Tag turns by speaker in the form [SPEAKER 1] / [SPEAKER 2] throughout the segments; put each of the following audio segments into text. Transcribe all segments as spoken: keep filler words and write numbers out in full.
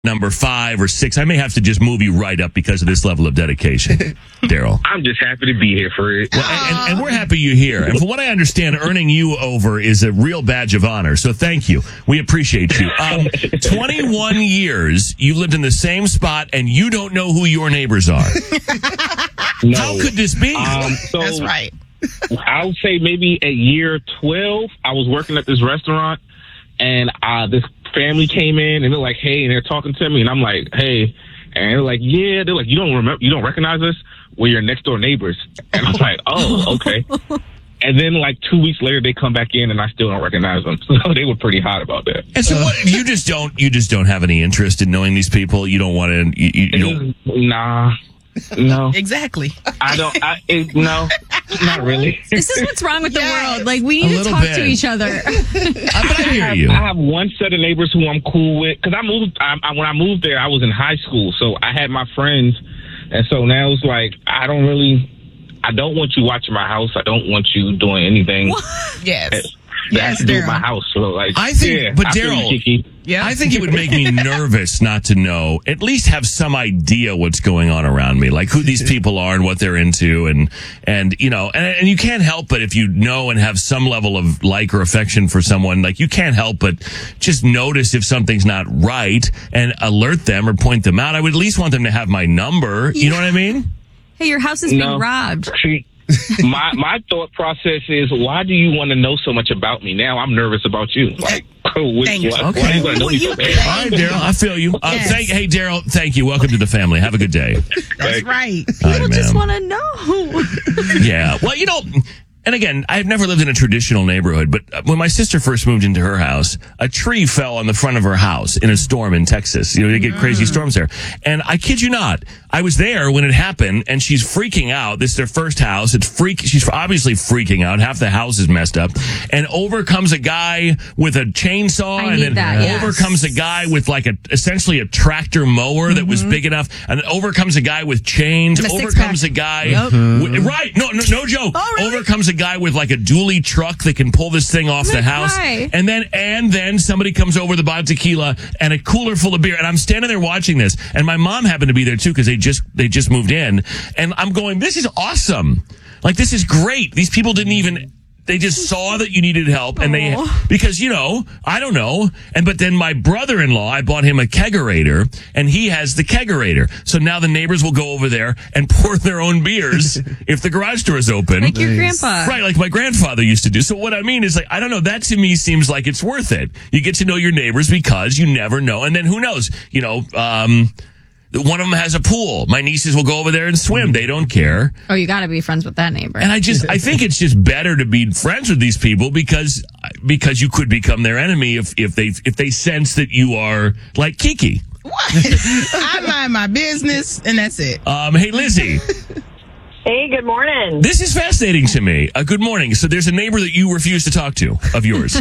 [SPEAKER 1] number five or six. I may have to just move you right up because of this level of dedication, Daryl.
[SPEAKER 2] I'm just happy to be here for it.
[SPEAKER 1] Well, and, and we're happy you're here. And from what I understand, earning you over is a real badge of honor. So thank you. We appreciate you. Um, twenty-one years, you lived in the same spot, and you don't know who your neighbors are.
[SPEAKER 2] No.
[SPEAKER 1] How could this be?
[SPEAKER 2] Um, so
[SPEAKER 3] That's right.
[SPEAKER 2] I would say maybe at year twelve, I was working at this restaurant, and uh, this family came in, and they're like, hey, and they're talking to me, and I'm like, hey, and they're like, yeah, they're like, you don't remember, you don't recognize us? We're your next door neighbors. And I'm like, oh, okay. And then like two weeks later, they come back in, and I still don't recognize them. So they were pretty hot about that.
[SPEAKER 1] And so what, you just don't, you just don't have any interest in knowing these people? You don't want to, you, you, you don't...
[SPEAKER 2] Nah. No.
[SPEAKER 3] Exactly.
[SPEAKER 2] I don't, I, it, no, not really.
[SPEAKER 4] This is what's wrong with the
[SPEAKER 3] Yes.
[SPEAKER 4] world. Like, we
[SPEAKER 1] A
[SPEAKER 4] need to
[SPEAKER 1] little
[SPEAKER 4] talk
[SPEAKER 1] bit.
[SPEAKER 4] to each other.
[SPEAKER 1] I, but I hear
[SPEAKER 2] I have,
[SPEAKER 1] you.
[SPEAKER 2] I have one set of neighbors who I'm cool with because I moved. I, I, when I moved there, I was in high school, so I had my friends, and so now it's like I don't really. I don't want you watching my house. I don't want you doing anything
[SPEAKER 3] Yes.
[SPEAKER 2] that
[SPEAKER 3] Yes,
[SPEAKER 2] has to do with
[SPEAKER 3] Daryl.
[SPEAKER 2] my house. So like,
[SPEAKER 1] I think-
[SPEAKER 2] yeah,
[SPEAKER 1] but
[SPEAKER 2] I feel you,
[SPEAKER 1] Daryl-
[SPEAKER 2] Kiki.
[SPEAKER 3] Yeah.
[SPEAKER 1] I think it would make me nervous not to know, at least have some idea what's going on around me, like who these people are and what they're into. And, and, you know, and, and you can't help but if you know and have some level of like or affection for someone, like you can't help but just notice if something's not right and alert them or point them out. I would at least want them to have my number. You know what I mean?
[SPEAKER 4] Hey, your house is being
[SPEAKER 2] No.
[SPEAKER 4] robbed.
[SPEAKER 2] See, my my thought process is, why do you want to know so much about me? Now I'm nervous about you. Like, which,
[SPEAKER 3] Thank you.
[SPEAKER 2] why,
[SPEAKER 1] Okay.
[SPEAKER 2] why are you going to know me
[SPEAKER 3] You-
[SPEAKER 2] so bad?
[SPEAKER 1] All right, Daryl, I feel you. Uh,
[SPEAKER 3] Yes.
[SPEAKER 1] thank, hey, Daryl, thank you. Welcome to the family. Have a good day.
[SPEAKER 3] That's right.
[SPEAKER 1] All
[SPEAKER 4] People
[SPEAKER 1] right,
[SPEAKER 4] just
[SPEAKER 1] ma'am.
[SPEAKER 4] want to know.
[SPEAKER 1] Yeah. Well, you know, and again, I've never lived in a traditional neighborhood, but when my sister first moved into her house, a tree fell on the front of her house in a storm in Texas. You know, they get crazy storms there. And I kid you not, I was there when it happened, and she's freaking out. This is their first house. It's freak. She's obviously freaking out. Half the house is messed up. And over comes a guy with a chainsaw,
[SPEAKER 4] I
[SPEAKER 1] and
[SPEAKER 4] need
[SPEAKER 1] then
[SPEAKER 4] that, yes.
[SPEAKER 1] over comes a guy with like a essentially a tractor mower that was big enough, and then over comes a guy with chains.
[SPEAKER 4] And a
[SPEAKER 1] Over
[SPEAKER 4] six-pack.
[SPEAKER 1] comes a guy,
[SPEAKER 4] Yep.
[SPEAKER 1] wi- right? No, no, no joke.
[SPEAKER 4] Oh, really?
[SPEAKER 1] Over comes a guy with like a dually truck that can pull this thing off the
[SPEAKER 4] Like,
[SPEAKER 1] house,
[SPEAKER 4] why? and
[SPEAKER 1] and then and then somebody comes over with a bottle of tequila and a cooler full of beer, and I'm standing there watching this, and my mom happened to be there too because they just they just moved in, and I'm going, this is awesome, like this is great. These people didn't even. They just saw that you needed help, and they,
[SPEAKER 4] Aw.
[SPEAKER 1] because, you know, I don't know. And, but then my brother-in-law, I bought him a kegerator, and he has the kegerator. So now the neighbors will go over there and pour their own beers if the garage door is open.
[SPEAKER 4] Like your grandpa.
[SPEAKER 1] Right, like my grandfather used to do. So what I mean is, like, I don't know, that to me seems like it's worth it. You get to know your neighbors because you never know. And then who knows, you know, um, one of them has a pool. My nieces will go over there and swim. They don't care.
[SPEAKER 4] Oh, you got to be friends with that neighbor.
[SPEAKER 1] And I just, I think it's just better to be friends with these people because, because you could become their enemy if, if they, if they sense that you are like Kiki.
[SPEAKER 3] What? I mind my business, and that's it.
[SPEAKER 1] Um, hey, Lizzie,
[SPEAKER 5] Hey, good morning.
[SPEAKER 1] this is fascinating to me. Uh, good morning. So there's a neighbor that you refuse to talk to of yours.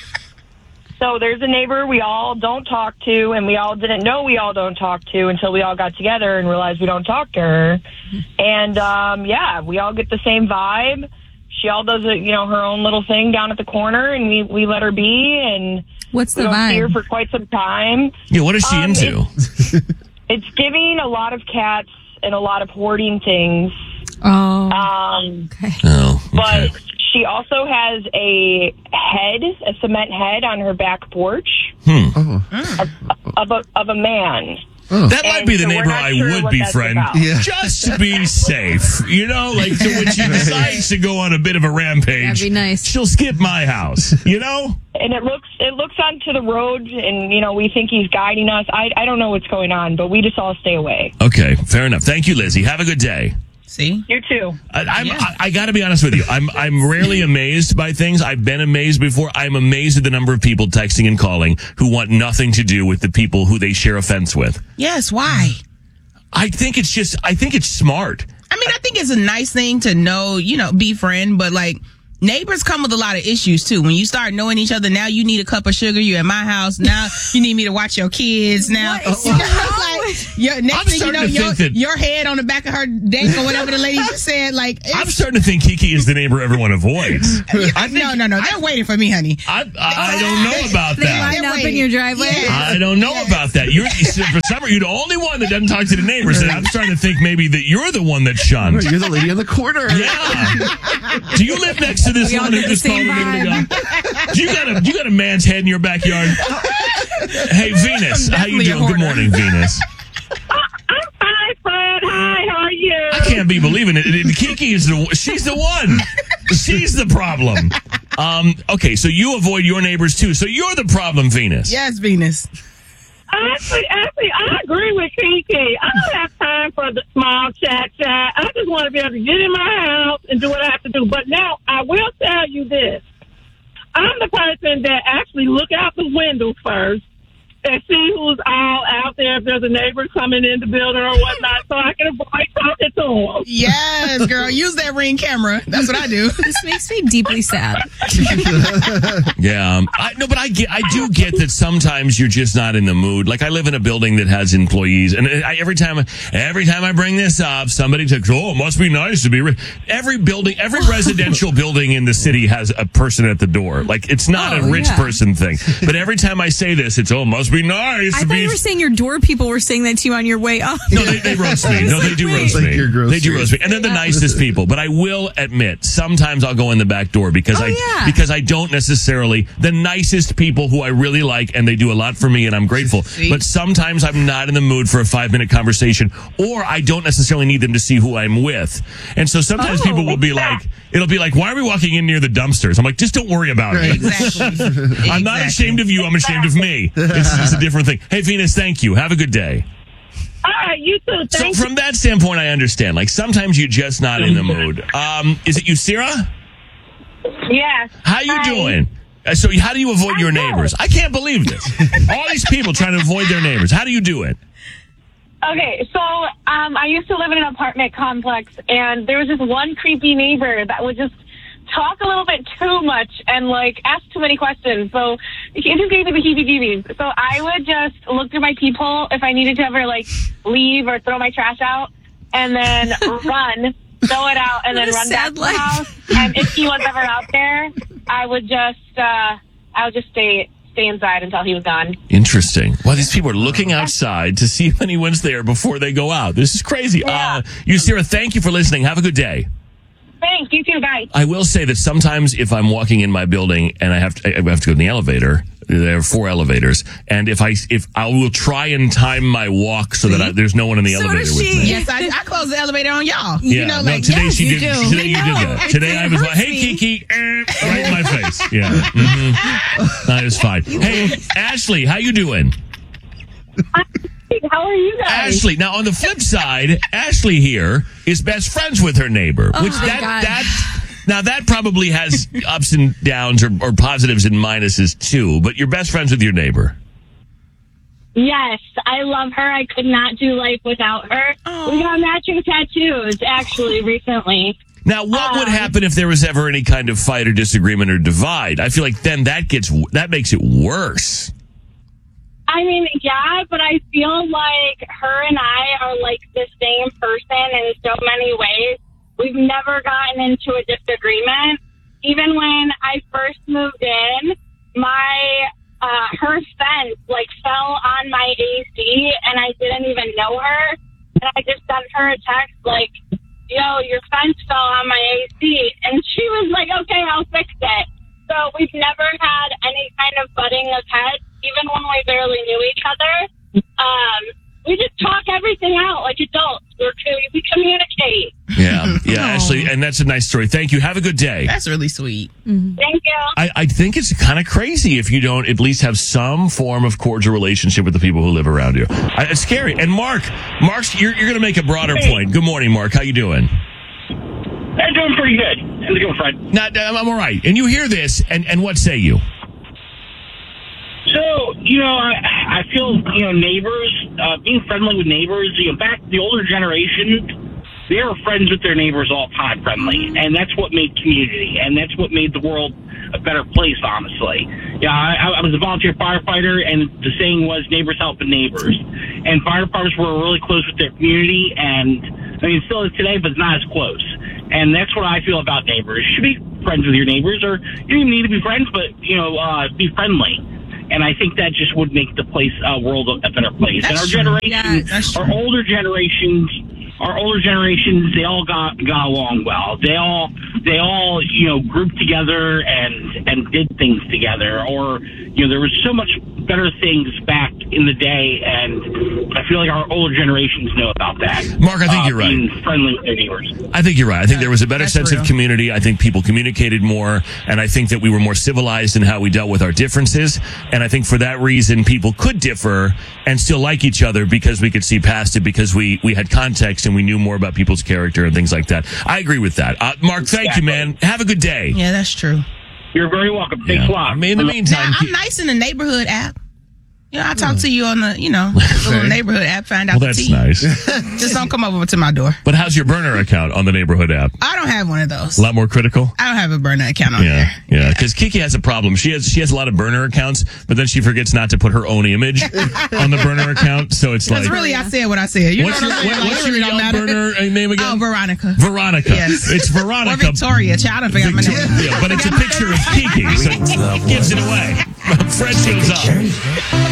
[SPEAKER 5] So there's a neighbor we all don't talk to, and we all didn't know we all don't talk to until we all got together and realized we don't talk to her. And, um, yeah, we all get the same vibe. She all does, a, you know, her own little thing down at the corner, and we, we let her be, and
[SPEAKER 4] What's
[SPEAKER 5] we
[SPEAKER 4] the
[SPEAKER 5] don't see her
[SPEAKER 4] vibe?
[SPEAKER 5] for quite some time.
[SPEAKER 1] Yeah, what is she
[SPEAKER 5] Um,
[SPEAKER 1] into?
[SPEAKER 5] It's giving a lot of cats and a lot of hoarding things.
[SPEAKER 4] Oh,
[SPEAKER 5] Um,
[SPEAKER 4] okay.
[SPEAKER 1] Oh, okay.
[SPEAKER 5] But she also has a head, a cement head on her back porch
[SPEAKER 1] Hmm.
[SPEAKER 5] of, of, a, of a man.
[SPEAKER 1] That might
[SPEAKER 5] And
[SPEAKER 1] be the
[SPEAKER 5] so we're
[SPEAKER 1] neighbor
[SPEAKER 5] not
[SPEAKER 1] I
[SPEAKER 5] sure
[SPEAKER 1] would
[SPEAKER 5] what that's
[SPEAKER 1] befriend,
[SPEAKER 5] about.
[SPEAKER 6] Yeah.
[SPEAKER 1] just to be safe. You know, like so when she decides to go on a bit of a rampage,
[SPEAKER 4] That'd be nice.
[SPEAKER 1] she'll skip my house. You know.
[SPEAKER 5] And it looks it looks onto the road, and you know we think he's guiding us. I I don't know what's going on, but we just all stay away.
[SPEAKER 1] Okay, fair enough. Thank you, Lizzie. Have a good day.
[SPEAKER 3] See?
[SPEAKER 5] You too.
[SPEAKER 1] I, I'm,
[SPEAKER 3] Yeah.
[SPEAKER 1] I, I got to be honest with you. I'm I'm rarely amazed by things. I've been amazed before. I'm amazed at the number of people texting and calling who want nothing to do with the people who they share a fence with.
[SPEAKER 3] Yes, why?
[SPEAKER 1] I think it's just. I think it's smart.
[SPEAKER 3] I mean, I think it's a nice thing to know, you know, be friend, but like neighbors come with a lot of issues too. When you start knowing each other, now you need a cup of sugar. You're at my house. Now you need me to watch your kids. Now,
[SPEAKER 4] What is
[SPEAKER 3] You know,
[SPEAKER 4] wrong
[SPEAKER 3] like, your next
[SPEAKER 1] I'm
[SPEAKER 3] thing you know,
[SPEAKER 1] starting to
[SPEAKER 3] your,
[SPEAKER 1] think that-
[SPEAKER 3] your head on the back of her deck or whatever the lady just said. Like, it's,
[SPEAKER 1] I'm starting to think Kiki is the neighbor everyone avoids. I think,
[SPEAKER 3] no, no, no. They're waiting for me, honey.
[SPEAKER 1] I, I, I don't know about
[SPEAKER 3] They-
[SPEAKER 1] that.
[SPEAKER 4] Line up in
[SPEAKER 3] waiting.
[SPEAKER 4] your driveway.
[SPEAKER 3] Yeah.
[SPEAKER 1] I don't know
[SPEAKER 3] Yes.
[SPEAKER 1] about that. You're for some you're the only one that doesn't talk to the neighbors. And I'm starting to think maybe that you're the one that's shunned.
[SPEAKER 6] You're the lady in the corner.
[SPEAKER 1] Yeah. Do you live next to this
[SPEAKER 4] We all
[SPEAKER 1] one who
[SPEAKER 4] get the
[SPEAKER 1] just called
[SPEAKER 4] same
[SPEAKER 1] a minute ago? Do you got a do you got a man's head in your backyard? Hey, Venus, how you
[SPEAKER 3] definitely a
[SPEAKER 1] doing? Good
[SPEAKER 3] hoarder.
[SPEAKER 1] morning, Venus.
[SPEAKER 5] Hi, Fred. Hi, how are you?
[SPEAKER 1] I can't be believing it. it- Kiki is the she's the one. She's the problem. Um. Okay, so you avoid your neighbors too. So you're the problem, Venus.
[SPEAKER 3] Yes, Venus.
[SPEAKER 5] Actually, actually, I agree with Kiki. I don't have time for the small chat chat. I just want to be able to get in my house and do what I have to do. But now, I will tell you this. I'm the person that actually look out the window first and see who's all out there, if there's a neighbor coming in the building or whatnot, so I can avoid talking to them.
[SPEAKER 3] Yes, girl. Use that Ring camera. That's what I do.
[SPEAKER 4] This makes me deeply sad.
[SPEAKER 1] Yeah, um, I no, but I get, I do get that sometimes you're just not in the mood. Like I live in a building that has employees, and I, every time, every time I bring this up, somebody says, "Oh, it must be nice to be." Re-. Every building, every residential building in the city has a person at the door. Like it's not
[SPEAKER 4] Oh,
[SPEAKER 1] a rich
[SPEAKER 4] yeah.
[SPEAKER 1] person thing. But every time I say this, it's, "Oh, it must be nice
[SPEAKER 4] I
[SPEAKER 1] to
[SPEAKER 4] thought
[SPEAKER 1] be."
[SPEAKER 4] you were saying your door people were saying that to you on your way up.
[SPEAKER 1] No, they, they roast me. No, they do
[SPEAKER 4] Wait.
[SPEAKER 1] roast
[SPEAKER 6] Like
[SPEAKER 1] me.
[SPEAKER 6] your grocery.
[SPEAKER 1] They do roast me, and they're the nicest people. But I will admit, sometimes I'll go in the back door because
[SPEAKER 4] Oh,
[SPEAKER 1] I
[SPEAKER 4] yeah.
[SPEAKER 1] because I don't necessarily the nicest people who I really like, and they do a lot for me, and I'm grateful.
[SPEAKER 3] See?
[SPEAKER 1] But sometimes I'm not in the mood for a five minute conversation, or I don't necessarily need them to see who I'm with. And so sometimes
[SPEAKER 4] Oh,
[SPEAKER 1] people will be like, it'll be like, "Why are we walking in near the dumpsters?" I'm like, "Just don't worry about it."
[SPEAKER 3] Exactly.
[SPEAKER 1] I'm not
[SPEAKER 3] Exactly.
[SPEAKER 1] ashamed of you. I'm ashamed of me. It's, it's a different thing. Hey, Venus, thank you. Have a good day.
[SPEAKER 5] All right, you too.
[SPEAKER 1] So
[SPEAKER 5] Thank
[SPEAKER 1] from that standpoint, I understand. Like sometimes you're just not in the mood. Um, is it you, Sarah?
[SPEAKER 5] you. Yes.
[SPEAKER 1] How you
[SPEAKER 5] Hi.
[SPEAKER 1] doing? Uh, So how do you avoid your
[SPEAKER 5] I'm good.
[SPEAKER 1] neighbors? I can't believe this. All these people trying to avoid their neighbors. How do you do it?
[SPEAKER 7] Okay, so um, I used to live in an apartment complex, and there was this one creepy neighbor that would just talk a little bit too much and like ask too many questions. So it just gave me the heebie-jeebies. So I would just look through my peephole if I needed to ever like leave or throw my trash out, and then run, throw it out, and
[SPEAKER 4] What
[SPEAKER 7] then
[SPEAKER 4] a
[SPEAKER 7] run back
[SPEAKER 4] sad
[SPEAKER 7] to the
[SPEAKER 4] life.
[SPEAKER 7] house. And if he was ever out there, I would just uh, I would just stay stay inside until he was gone.
[SPEAKER 1] Interesting. Well, these people are looking outside to see if anyone's there before they go out. This is crazy.
[SPEAKER 7] Yeah.
[SPEAKER 1] Uh, you, Sarah, thank you for listening. Have a good day.
[SPEAKER 7] Thanks, you too, guys.
[SPEAKER 1] I will say that sometimes if I'm walking in my building and I have to, I have to go in the elevator, there are four elevators, and if I if I will try and time my walk so that I, there's no one in the
[SPEAKER 4] So
[SPEAKER 1] elevator
[SPEAKER 4] does
[SPEAKER 1] with
[SPEAKER 4] she.
[SPEAKER 1] me.
[SPEAKER 3] Yes, I, I close the elevator on y'all.
[SPEAKER 1] Yeah,
[SPEAKER 3] You know,
[SPEAKER 1] no,
[SPEAKER 3] like,
[SPEAKER 1] today
[SPEAKER 3] yes,
[SPEAKER 1] she
[SPEAKER 3] you
[SPEAKER 1] did.
[SPEAKER 3] do.
[SPEAKER 1] Today you did
[SPEAKER 4] No,
[SPEAKER 1] that.
[SPEAKER 4] it-
[SPEAKER 1] Today
[SPEAKER 4] it
[SPEAKER 1] I was like,
[SPEAKER 4] hurts
[SPEAKER 1] "Hey,
[SPEAKER 4] me.
[SPEAKER 1] Kiki," eh, right in my face. Yeah, mm-hmm. That is fine. Hey, Ashley, how you doing?
[SPEAKER 7] How are you guys?
[SPEAKER 1] Ashley. Now, on the flip side, Ashley here is best friends with her neighbor,
[SPEAKER 4] Oh,
[SPEAKER 1] which
[SPEAKER 4] my
[SPEAKER 1] that
[SPEAKER 4] God.
[SPEAKER 1] that. Now that probably has ups and downs or, or positives and minuses too, but you're best friends with your neighbor.
[SPEAKER 7] Yes, I love her. I could not do life without her. We got matching tattoos, actually, recently.
[SPEAKER 1] Now, what would
[SPEAKER 7] Um,
[SPEAKER 1] happen if there was ever any kind of fight or disagreement or divide? I feel like then that gets that makes it worse.
[SPEAKER 7] I mean, yeah, but I feel like her and I are like the same person in so many ways. We've never gotten into a disagreement. Even when I first moved in, my uh, her fence like fell on my A C, and I didn't even know her. And I just sent her a text like, "Yo, your fence fell on my A C," and she was like, "Okay, I'll fix it." So we've never had any kind of butting of heads, even when we barely knew each other. Um, we just talk everything out like adults. We're, we communicate.
[SPEAKER 1] Yeah, yeah, Ashley, and that's a nice story. Thank you. Have a good day.
[SPEAKER 3] That's really sweet.
[SPEAKER 7] Thank you.
[SPEAKER 1] I, I think it's kind of crazy if you don't at least have some form of cordial relationship with the people who live around you. I, it's scary. And Mark, Mark's, you're, you're going to make a broader
[SPEAKER 8] Hey.
[SPEAKER 1] point. Good morning, Mark. How you doing?
[SPEAKER 8] I'm doing pretty good. How's it going, Fred?
[SPEAKER 1] Not, I'm I'm all right. And you hear this, and, and what say you?
[SPEAKER 8] So, you know, I, I feel, you know, neighbors, uh, being friendly with neighbors, you know, back the older generation, they were friends with their neighbors all the time, friendly. And that's what made community, and that's what made the world a better place, honestly. Yeah, I, I was a volunteer firefighter, and the saying was neighbors helping neighbors. And fire departments were really close with their community, and I mean, it still is today, but it's not as close. And that's what I feel about neighbors. You should be friends with your neighbors, or you don't even need to be friends, but, you know, uh, be friendly. And I think that just would make the place, uh, world a better place.
[SPEAKER 3] That's
[SPEAKER 8] and our
[SPEAKER 3] true.
[SPEAKER 8] generations,
[SPEAKER 3] Yeah,
[SPEAKER 8] our older generations, our older generations, they all got got along well. They all they all you know grouped together and and did things together. Or you know there was so much better things back in the day, and I feel like our older generations know about that.
[SPEAKER 1] Mark, I think
[SPEAKER 8] uh,
[SPEAKER 1] you're right.
[SPEAKER 8] Being friendly with their neighbors.
[SPEAKER 1] I think you're right. I think there was a better
[SPEAKER 3] That's
[SPEAKER 1] sense
[SPEAKER 3] real.
[SPEAKER 1] of community. I think people communicated more, and I think that we were more civilized in how we dealt with our differences. And I think for that reason, people could differ and still like each other because we could see past it, because we, we had context and we knew more about people's character and things like that. I agree with that. Uh, Mark, thank
[SPEAKER 8] Exactly.
[SPEAKER 1] you, man. Have a good day.
[SPEAKER 3] Yeah, that's true.
[SPEAKER 8] You're very welcome. Thanks
[SPEAKER 1] Yeah.
[SPEAKER 8] a lot.
[SPEAKER 1] I mean, in the
[SPEAKER 3] Now,
[SPEAKER 1] meantime,
[SPEAKER 3] I'm nice in the neighborhood app. You know, I talk to you on the, you know, the little neighborhood app, find out
[SPEAKER 1] well,
[SPEAKER 3] the
[SPEAKER 1] that's
[SPEAKER 3] tea.
[SPEAKER 1] nice.
[SPEAKER 3] Just don't come over to my door.
[SPEAKER 1] But how's your burner account on the neighborhood app?
[SPEAKER 3] I don't have one of those.
[SPEAKER 1] A lot more critical?
[SPEAKER 3] I don't have a burner account on
[SPEAKER 1] Yeah,
[SPEAKER 3] there.
[SPEAKER 1] yeah. Because Kiki has a problem. She has she has a lot of burner accounts, but then she forgets not to put her own image on the burner account. So it's
[SPEAKER 3] Because
[SPEAKER 1] like,
[SPEAKER 3] really, I said what I said. You
[SPEAKER 1] what's
[SPEAKER 3] know
[SPEAKER 1] your,
[SPEAKER 3] what I'm
[SPEAKER 1] what,
[SPEAKER 3] saying? Like,
[SPEAKER 1] what's
[SPEAKER 3] it
[SPEAKER 1] your
[SPEAKER 3] really don't
[SPEAKER 1] Yelp
[SPEAKER 3] matter.
[SPEAKER 1] burner uh, name again?
[SPEAKER 3] Oh, Veronica.
[SPEAKER 1] Veronica.
[SPEAKER 3] Yes.
[SPEAKER 1] It's
[SPEAKER 3] Or
[SPEAKER 1] Veronica.
[SPEAKER 3] Victoria. Child, I forgot my name.
[SPEAKER 1] Yeah, but it's a picture of Kiki, so it gives it away. Fred shows up.